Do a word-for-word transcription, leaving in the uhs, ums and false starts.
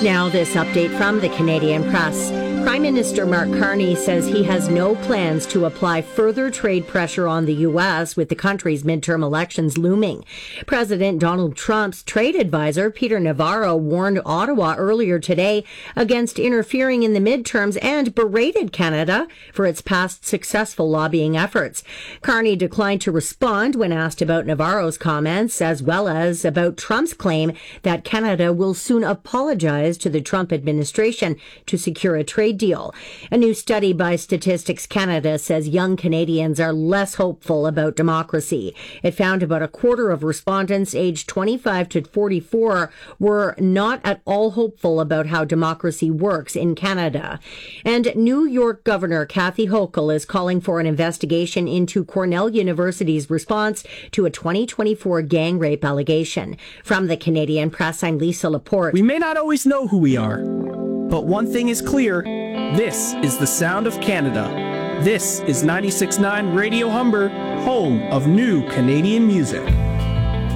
Now, this update from the Canadian Press. Prime Minister Mark Carney says he has no plans to apply further trade pressure on the U S with the country's midterm elections looming. President Donald Trump's trade advisor, Peter Navarro, warned Ottawa earlier today against interfering in the midterms and berated Canada for its past successful lobbying efforts. Carney declined to respond when asked about Navarro's comments, as well as about Trump's claim that Canada will soon apologize to the Trump administration to secure a trade deal. A new study by Statistics Canada says young Canadians are less hopeful about democracy. It found about a quarter of respondents aged twenty-five to forty-four were not at all hopeful about how democracy works in Canada. And New York Governor Kathy Hochul is calling for an investigation into Cornell University's response to a twenty twenty-four gang rape allegation. From the Canadian Press, I'm Lisa Laporte. We may not always know who we are, but one thing is clear. This is the sound of Canada. This is ninety-six point nine Radio Humber, home of new Canadian music.